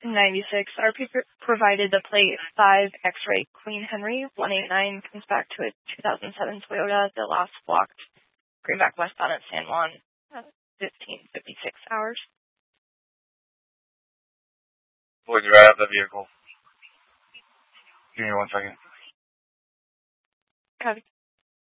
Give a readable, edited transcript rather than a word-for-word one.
96. RP provided the plate 5 X-ray Queen Henry 189 comes back to a 2007 Toyota. The last blocked Greenback westbound at San Juan, 15:56 hours. Boys, right up the vehicle. Give me 1 second. Copy.